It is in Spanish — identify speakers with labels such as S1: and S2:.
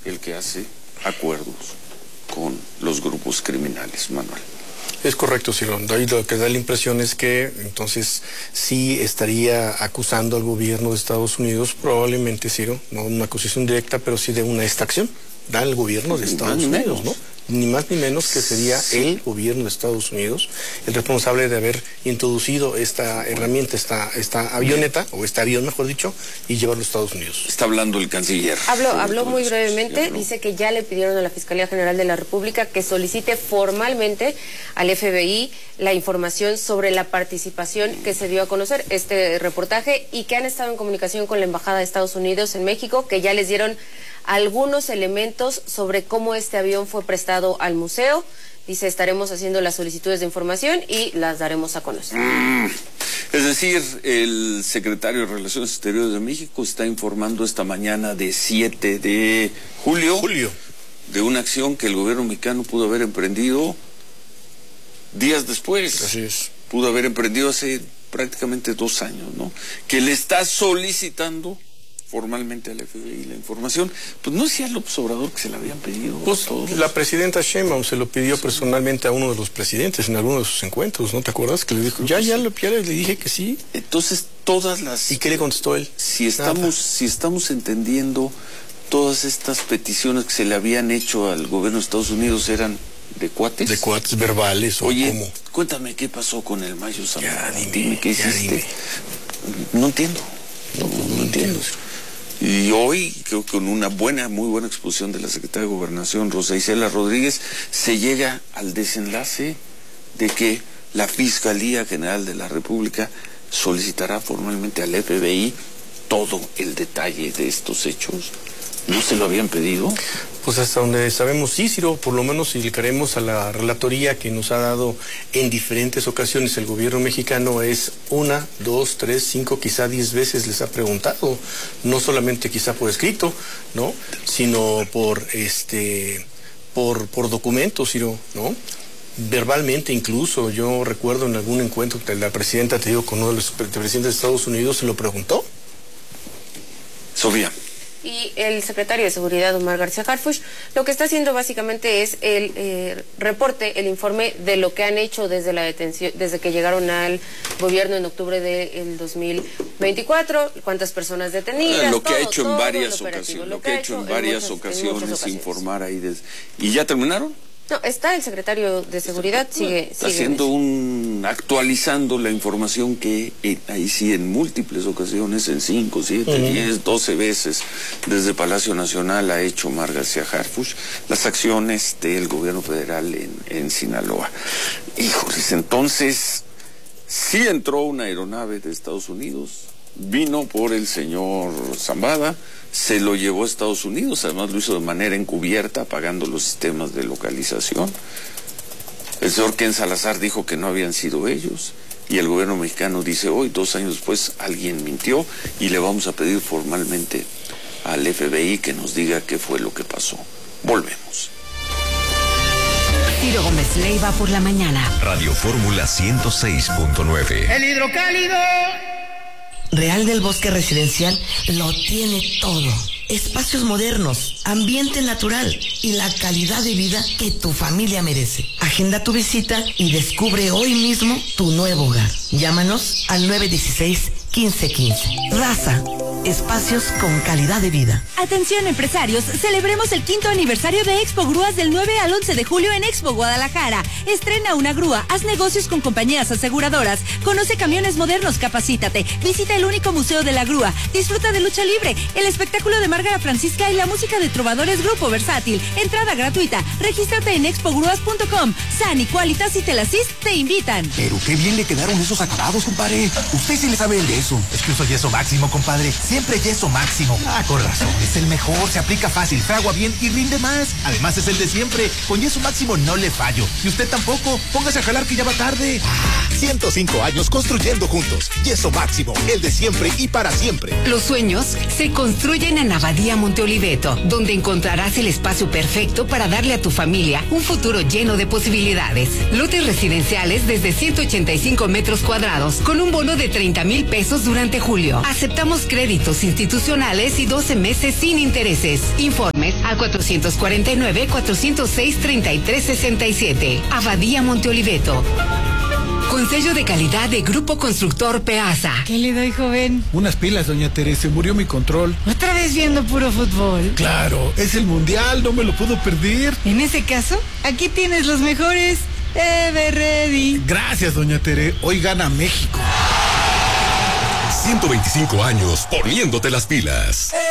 S1: el que hace acuerdos con los grupos criminales, Manuel.
S2: Es correcto, Ciro. Ahí lo que da la impresión es que entonces sí estaría acusando al gobierno de Estados Unidos, probablemente, Ciro, no una acusación directa, pero sí de una extracción al gobierno de Estados Unidos, ¿no? Ni más ni menos que sería el gobierno de Estados Unidos el responsable de haber introducido esta herramienta, esta avioneta, o este avión, mejor dicho, y llevarlo a Estados Unidos.
S1: Está hablando el canciller.
S3: Habló muy brevemente, dice que ya le pidieron a la Fiscalía General de la República que solicite formalmente al FBI la información sobre la participación que se dio a conocer este reportaje y que han estado en comunicación con la Embajada de Estados Unidos en México, que ya les dieron algunos elementos sobre cómo este avión fue prestado al museo. Dice, estaremos haciendo las solicitudes de información y las daremos a conocer.
S1: Es decir, el secretario de Relaciones Exteriores de México está informando esta mañana de 7 de julio de una acción que el gobierno mexicano pudo haber emprendido días después.
S2: Así es.
S1: Pudo haber emprendido hace prácticamente 2 años, ¿no? Que le está solicitando formalmente al FBI la información. Pues no decía López Obrador que se la habían pedido.
S2: Pues la presidenta Sheinbaum se lo pidió personalmente a uno de los presidentes en alguno de sus encuentros, ¿no te acuerdas? Que le dijo, ya le dije que sí.
S1: Entonces todas las...
S2: ¿Y qué le contestó él?
S1: Si estamos entendiendo, todas estas peticiones que se le habían hecho al gobierno de Estados Unidos eran de cuates.
S2: De cuates verbales.
S1: Oye,
S2: ¿o cómo?
S1: Cuéntame qué pasó con el Mayo Zambada. Dime qué
S2: ya
S1: hiciste.
S2: dime.
S1: No entiendo. No entiendo. Y hoy, creo que con una muy buena exposición de la secretaria de Gobernación, Rosa Isela Rodríguez, se llega al desenlace de que la Fiscalía General de la República solicitará formalmente al FBI todo el detalle de estos hechos. ¿No se lo habían pedido?
S2: Pues hasta donde sabemos, sí, Ciro, por lo menos si le creemos a la relatoría que nos ha dado en diferentes ocasiones el gobierno mexicano, es 1, 2, 3, 5, quizá 10 veces les ha preguntado, no solamente quizá por escrito, ¿no? Sino por documentos, Ciro, ¿no? Verbalmente incluso. Yo recuerdo en algún encuentro que la presidenta, te digo, con uno de los presidentes de Estados Unidos, se lo preguntó.
S1: Sofía.
S3: Y el secretario de Seguridad, Omar García Harfuch, lo que está haciendo básicamente es el reporte, el informe de lo que han hecho desde la detención, desde que llegaron al gobierno en octubre del 2024, cuántas personas detenidas.
S1: Lo que ha hecho en varias ocasiones. Lo que ha hecho en varias ocasiones, informar ahí. ¿Y ya terminaron?
S3: No, está el secretario de Seguridad, sigue
S1: haciendo actualizando la información que ahí sí en múltiples ocasiones, en 5, 7, 10, 12 veces desde Palacio Nacional ha hecho Omar García Harfuch las acciones del gobierno federal en Sinaloa. Híjoles, entonces sí entró una aeronave de Estados Unidos, vino por el señor Zambada, se lo llevó a Estados Unidos, además lo hizo de manera encubierta, apagando los sistemas de localización. El señor Ken Salazar dijo que no habían sido ellos, y el gobierno mexicano dice hoy, 2 años después, alguien mintió, y le vamos a pedir formalmente al FBI que nos diga qué fue lo que pasó. Volvemos.
S4: Ciro Gómez Leiva por la mañana.
S5: Radio Fórmula 106.9.
S6: El hidrocálido.
S7: Real del Bosque Residencial lo tiene todo. Espacios modernos, ambiente natural y la calidad de vida que tu familia merece. Agenda tu visita y descubre hoy mismo tu nuevo hogar. Llámanos al 916-1515. Raza, espacios con calidad de vida.
S8: Atención empresarios, celebremos el 5º aniversario de Expo Grúas del 9 al 11 de julio en Expo Guadalajara. Estrena una grúa, haz negocios con compañías aseguradoras, conoce camiones modernos, capacítate, visita el único museo de la grúa, disfruta de lucha libre, el espectáculo de Márgara Francisca y la música de Trovadores Grupo Versátil. Entrada gratuita, regístrate en expogruas.com. Sani, Qualitas y Telasys te invitan.
S9: Pero qué bien le quedaron esos acabados, compadre. Usted sí le sabe el yeso. Es que uso yeso máximo, compadre. Siempre yeso máximo. Ah, con razón, es el mejor, se aplica fácil, fragua bien y rinde más. Además es el de siempre. Con yeso máximo no le fallo. Y usted tampoco. Póngase a jalar que ya va tarde.
S10: 105 años construyendo juntos. Yeso máximo, el de siempre y para siempre.
S4: Los sueños se construyen en Abadía Monte Oliveto, donde encontrarás el espacio perfecto para darle a tu familia un futuro lleno de posibilidades. Lotes residenciales desde 185 metros cuadrados, con un bono de 30,000 pesos durante julio. Aceptamos crédito créditos institucionales y 12 meses sin intereses. Informes al 449-406-3367. Abadía Monteoliveto. Con sello de calidad de Grupo Constructor Peasa.
S6: ¿Qué le doy, joven?
S11: Unas pilas, doña Teresa. Murió mi control.
S6: ¿Otra vez viendo puro fútbol?
S11: Claro, es el mundial, no me lo puedo perder.
S6: En ese caso, aquí tienes los mejores. Everready.
S11: Gracias, doña Tere. Hoy gana México.
S5: 125 años poniéndote las pilas.